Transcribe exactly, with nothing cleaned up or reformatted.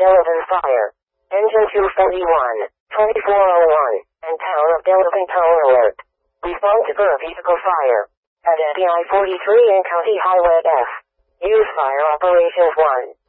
Delavan Fire. Engine two forty-one, twenty-four oh one, and Town of Delavan Tower Alert. Response for a vehicle fire. At S P I forty-three and County Highway F. Use Fire Operations one.